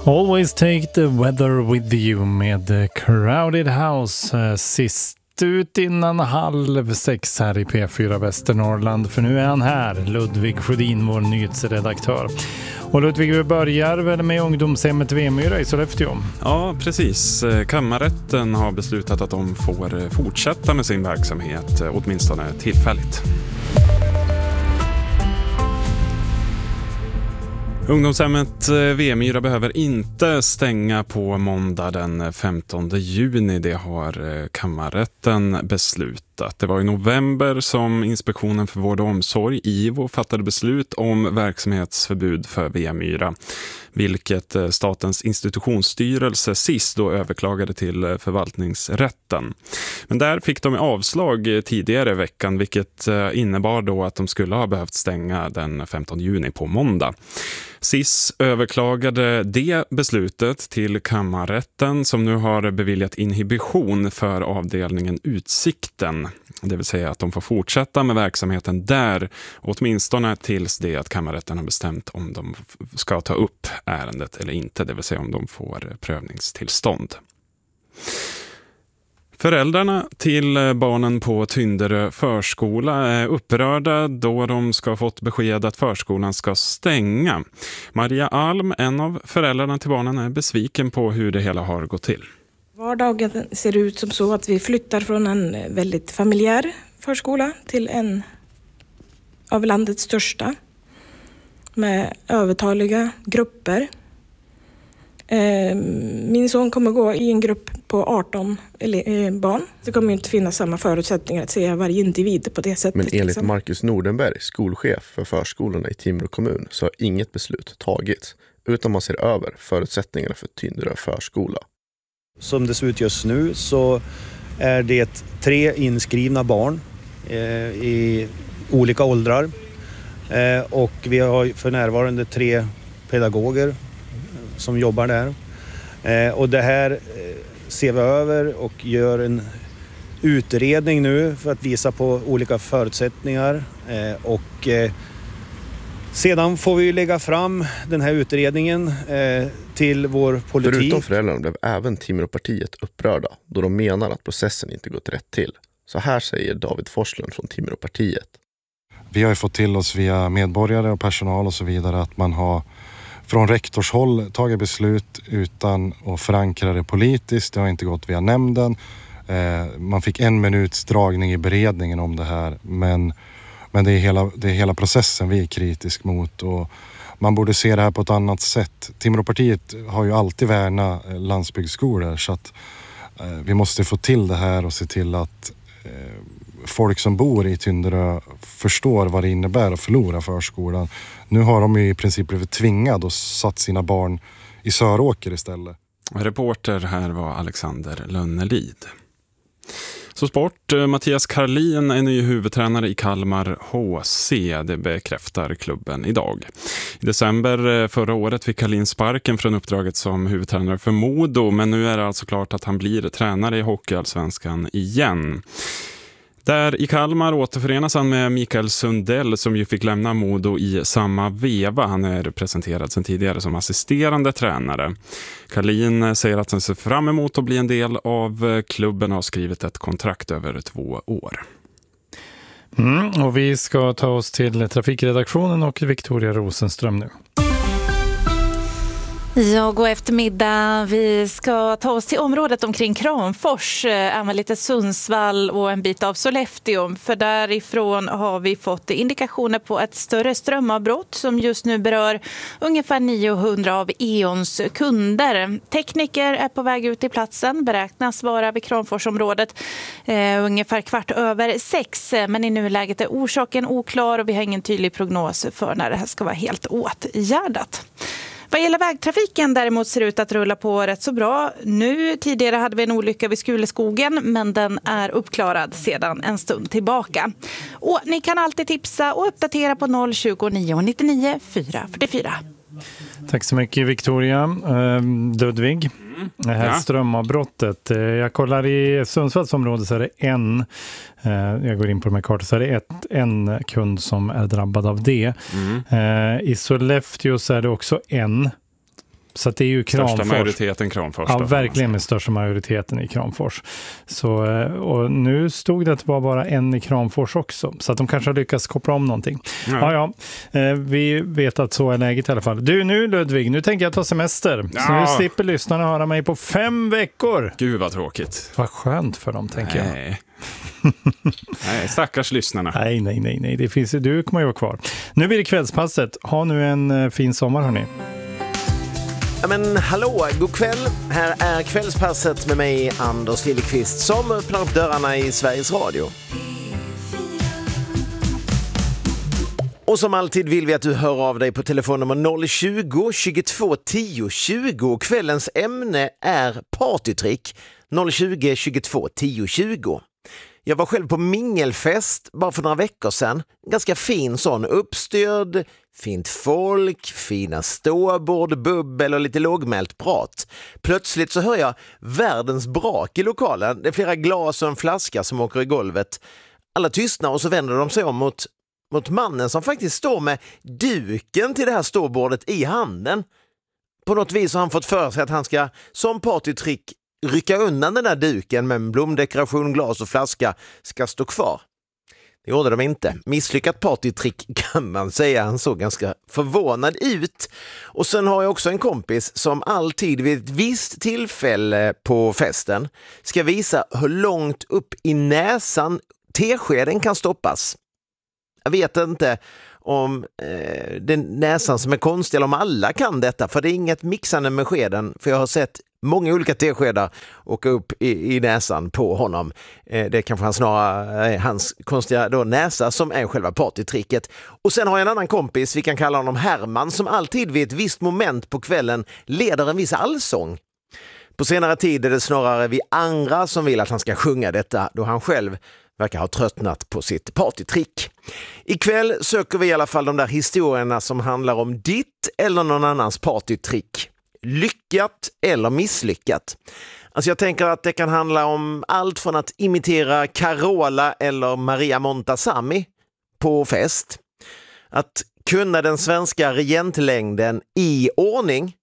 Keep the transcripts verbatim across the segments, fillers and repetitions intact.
Always take the weather with you med Crowded House sist ut innan halv sex här i P fyra Västernorrland, för nu är han här, Ludvig Sjödin, vår nyhetsredaktör. Och Ludvig, vi börjar väl med ungdomshemmet Vemyra i Sollefteå. Ja, precis. Kammarrätten har beslutat att de får fortsätta med sin verksamhet, åtminstone tillfälligt. Ungdomshemmet Vemyra behöver inte stänga på måndag den femtonde juni. Det har kammarrätten beslutat. Det var i november som Inspektionen för vård och omsorg, I V O, fattade beslut om verksamhetsförbud för Vemyra, vilket Statens institutionsstyrelse sist då överklagade till förvaltningsrätten. Men där fick de avslag tidigare i veckan, vilket innebar då att de skulle ha behövt stänga den femtonde juni på måndag. S I S överklagade det beslutet till kammarrätten, som nu har beviljat inhibition för avdelningen Utsikten. Det vill säga att de får fortsätta med verksamheten där, åtminstone tills det att kammarrätten har bestämt om de ska ta upp ärendet eller inte. Det vill säga om de får prövningstillstånd. Föräldrarna till barnen på Tynderö förskola är upprörda då de ska ha fått besked att förskolan ska stänga. Maria Alm, en av föräldrarna till barnen, är besviken på hur det hela har gått till. Vardagen ser ut som så att vi flyttar från en väldigt familjär förskola till en av landets största med övertaliga grupper. Min son kommer gå i en grupp på arton barn. Det kommer inte finnas samma förutsättningar att se varje individ på det sättet. Men enligt liksom. Marcus Nordenberg, skolchef för förskolorna i Timrå kommun, så har inget beslut tagits utan man ser över förutsättningarna för Tynderö förskola. Som det ser ut just nu så är det tre inskrivna barn eh, i olika åldrar. Eh, och vi har för närvarande tre pedagoger som jobbar där. Eh, och det här eh, ser vi över och gör en utredning nu för att visa på olika förutsättningar. Eh, och eh, sedan får vi lägga fram den här utredningen eh, till vår politik. Förutom föräldrarna blev även Timråpartiet upprörda då de menar att processen inte gått rätt till. Så här säger David Forslund från Timråpartiet. Vi har ju fått till oss via medborgare och personal och så vidare att man har från rektorshåll tagit beslut utan att förankra det politiskt. Det har inte gått via nämnden. Eh, man fick en minuts dragning i beredningen om det här. Men, men det, är hela, det är hela processen vi är kritisk mot. Och man borde se det här på ett annat sätt. Timråpartiet har ju alltid värnat landsbygdsskolor. Så att eh, vi måste få till det här och se till att eh, folk som bor i Tynderö förstår vad det innebär att förlora förskolan. Nu har de ju i princip blivit tvingade och satt sina barn i Söråker istället. Reporter här var Alexander Lönnelid. Så sport, Mattias Karlin är ny huvudtränare i Kalmar H C, det bekräftar klubben idag. I december förra året fick Karlin sparken från uppdraget som huvudtränare för Modo, men nu är det alltså klart att han blir tränare i Hockeyallsvenskan igen. Där i Kalmar återförenas han med Mikael Sundell som ju fick lämna Modo i samma veva. Han är presenterad sedan tidigare som assisterande tränare. Karlin säger att han ser fram emot att bli en del av klubben och har skrivit ett kontrakt över två år. Mm, och vi ska ta oss till trafikredaktionen och Victoria Rosenström nu. Ja, god eftermiddag. Vi ska ta oss till området omkring Kramfors, även lite Sundsvall och en bit av Sollefteå. För därifrån har vi fått indikationer på ett större strömavbrott som just nu berör ungefär niohundra av E O N:s kunder. Tekniker är på väg ut till platsen, beräknas vara vid Kramforsområdet eh, ungefär kvart över sex. Men i nuläget är orsaken oklar och vi har ingen tydlig prognos för när det här ska vara helt åtgärdat. Vad gäller vägtrafiken däremot ser det ut att rulla på rätt så bra. Nu tidigare hade vi en olycka vid Skuleskogen, men den är uppklarad sedan en stund tillbaka. Och ni kan alltid tipsa och uppdatera på noll tjugo nio nittionio fyra fyrtiofyra. Tack så mycket Victoria. Ludvig, det här strömavbrottet. Jag kollar i Sundsvalls område så är det en, jag går in på de här kartorna, så är det ett, en kund som är drabbad av det. Mm. I Sollefteå så är det också en. Så att det är ju Kramfors. Största majoriteten Kramfors. Ja, då, verkligen med största majoriteten i Kramfors. Så, och nu stod det att det var bara en i Kramfors också. Så att de kanske har lyckats koppla om någonting. Ja, ja. ja vi vet att så är läget i alla fall. Du, nu Ludvig, nu tänker jag ta semester. Ja. Så nu slipper lyssnarna höra mig på fem veckor. Gud vad tråkigt. Vad skönt för dem, tänker Nej. jag. Nej, stackars lyssnarna. Nej, nej, nej, nej. Det finns, du kommer ju vara kvar. Nu blir det kvällspasset. Ha nu en fin sommar, hörni. Ja, men hallå, god kväll. Här är kvällspasset med mig, Anders Lillqvist, som öppnar upp dörrarna i Sveriges Radio. Och som alltid vill vi att du hör av dig på telefonnummer noll tjugo, tjugotvå tio tjugo. Kvällens ämne är partytrick. noll tjugo, tjugotvå tio tjugo. Jag var själv på mingelfest bara för några veckor sedan. Ganska fin sån, uppstyrd, fint folk, fina ståbord, bubbel och lite lågmält prat. Plötsligt så hör jag världens brak i lokalen. Det är flera glas och en flaska som åker i golvet. Alla tystnar och så vänder de sig om mot, mot mannen som faktiskt står med duken till det här ståbordet i handen. På något vis har han fått för sig att han ska som partytrick rycka undan den där duken med en blomdekoration, glas och flaska ska stå kvar. Det gjorde de inte. Misslyckat partytrick kan man säga. Han såg ganska förvånad ut. Och sen har jag också en kompis som alltid vid ett visst tillfälle på festen ska visa hur långt upp i näsan teskeden kan stoppas. Jag vet inte om eh, den näsan som är konstig eller om alla kan detta, för det är inget mixande med skeden, för jag har sett många olika teskedar åka upp i, i näsan på honom. Eh, det är kanske han snarare eh, hans konstiga då, näsa som är själva partytricket. Och sen har jag en annan kompis, vi kan kalla honom Herman, som alltid vid ett visst moment på kvällen leder en viss allsång. På senare tid är det snarare vi andra som vill att han ska sjunga detta, då han själv verkar ha tröttnat på sitt partytrick. Ikväll söker vi i alla fall de där historierna som handlar om ditt eller någon annans partytrick. Lyckat eller misslyckat. Alltså jag tänker att det kan handla om allt från att imitera Carola eller Maria Montazami på fest. Att kunna den svenska regentlängden i ordning.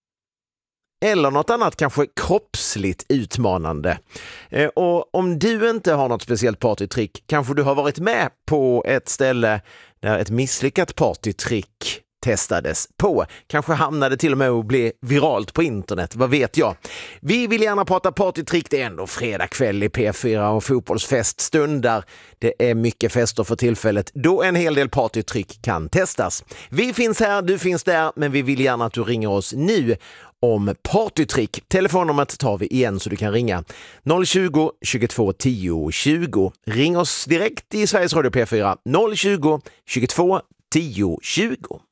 Eller något annat kanske kroppsligt utmanande. Eh, och om du inte har något speciellt partytrick, kanske du har varit med på ett ställe där ett misslyckat partytrick testades på. Kanske hamnade till och med att bli viralt på internet, vad vet jag. Vi vill gärna prata partytrick, det är ändå fredag kväll i P fyra och fotbollsfest stundar. Det är mycket fester för tillfället, då en hel del partytrick kan testas. Vi finns här, du finns där, men vi vill gärna att du ringer oss nu om partytrick. Telefonnumret tar vi igen så du kan ringa noll tjugo, tjugotvå tio tjugo. Ring oss direkt i Sveriges Radio P fyra noll tjugo, tjugotvå tio tjugo.